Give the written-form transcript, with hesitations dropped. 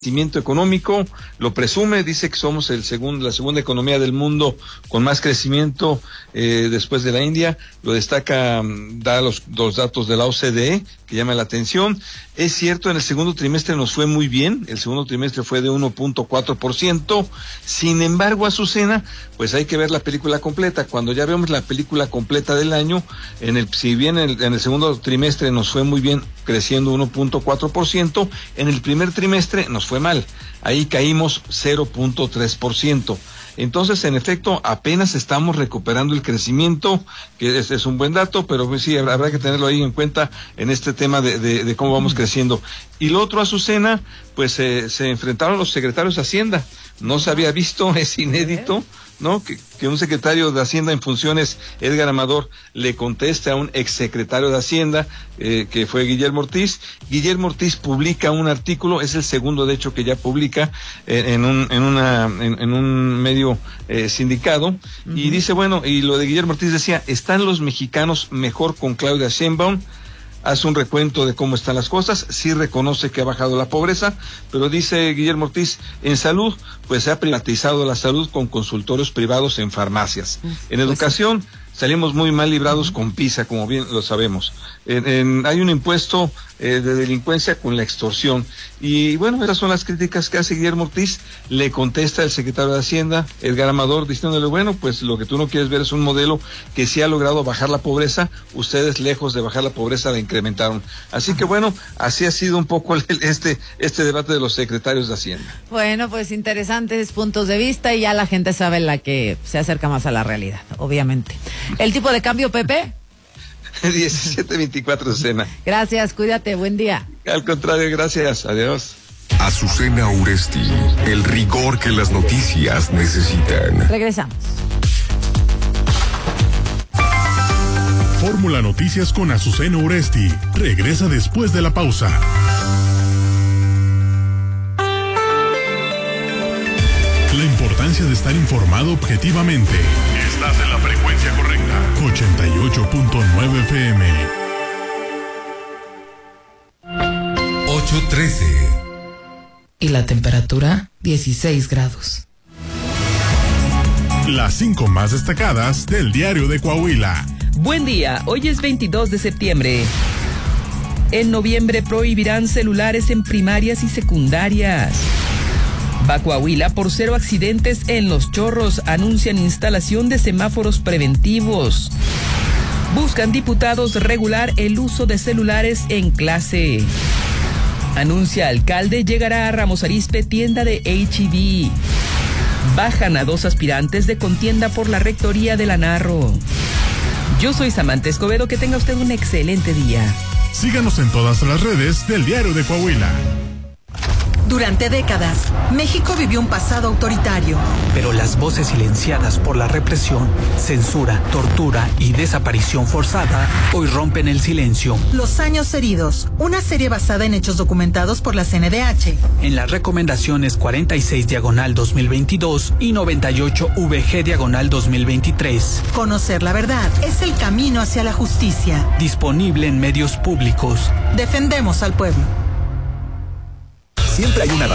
crecimiento económico, lo presume, dice que somos la segunda economía del mundo con más crecimiento después de la India, lo destaca, da los datos de la OCDE, que llama la atención. Es cierto, en el segundo trimestre nos fue muy bien, el segundo trimestre fue de 1.4%, sin embargo, Azucena, pues hay que ver la película completa. Cuando ya vemos la película completa del año, si bien en el segundo trimestre nos fue muy bien, creciendo 1.4%, en el primer trimestre nos fue mal, ahí caímos 0.3%. Entonces, en efecto, apenas estamos recuperando el crecimiento, que es un buen dato, pero pues sí, habrá que tenerlo ahí en cuenta en este tema de cómo vamos creciendo. Y lo otro, Azucena, pues se enfrentaron los secretarios de Hacienda. No se había visto, es inédito, ¿no? Que un secretario de Hacienda en funciones, Edgar Amador, le conteste a un exsecretario de Hacienda, que fue Guillermo Ortiz. Guillermo Ortiz publica un artículo, es el segundo de hecho que ya publica en un medio sindicado, y dice, bueno, y lo de Guillermo Ortiz decía, ¿están los mexicanos mejor con Claudia Sheinbaum? Hace un recuento de cómo están las cosas, sí reconoce que ha bajado la pobreza, pero dice Guillermo Ortiz, en salud, pues se ha privatizado la salud con consultorios privados en farmacias. En educación, salimos muy mal librados con PISA, como bien lo sabemos. Hay un impuesto de delincuencia con la extorsión. Y bueno, esas son las críticas que hace Guillermo Ortiz. Le contesta el secretario de Hacienda, Edgar Amador, diciéndole, bueno, pues lo que tú no quieres ver es un modelo que sí ha logrado bajar la pobreza. Ustedes, lejos de bajar la pobreza, la incrementaron. Así que bueno, así ha sido un poco este debate de los secretarios de Hacienda. Bueno, pues interesantes puntos de vista, y ya la gente sabe la que se acerca más a la realidad, obviamente. ¿El tipo de cambio, Pepe? 17.24, Azucena. Gracias, cuídate, buen día. Al contrario, gracias, adiós. Azucena Uresti, el rigor que las noticias necesitan. Regresamos. Fórmula Noticias con Azucena Uresti regresa después de la pausa. La importancia de estar informado objetivamente. Estás en la frecuencia correcta. 88.9 FM. 8:13. Y la temperatura, 16 grados. Las 5 más destacadas del Diario de Coahuila. Buen día, hoy es 22 de septiembre. En noviembre prohibirán celulares en primarias y secundarias. Va Coahuila por 0 accidentes en Los Chorros, anuncian instalación de semáforos preventivos. Buscan diputados regular el uso de celulares en clase. Anuncia alcalde, llegará a Ramos Arizpe tienda de H-E-B. Bajan a 2 aspirantes de contienda por la rectoría de la Narro. Yo soy Samantha Escobedo, que tenga usted un excelente día. Síganos en todas las redes del Diario de Coahuila. Durante décadas, México vivió un pasado autoritario. Pero las voces silenciadas por la represión, censura, tortura y desaparición forzada hoy rompen el silencio. Los años heridos, una serie basada en hechos documentados por la CNDH. En las recomendaciones 46/2022 y 98/VG/2023. Conocer la verdad es el camino hacia la justicia. Disponible en medios públicos. Defendemos al pueblo. Siempre hay una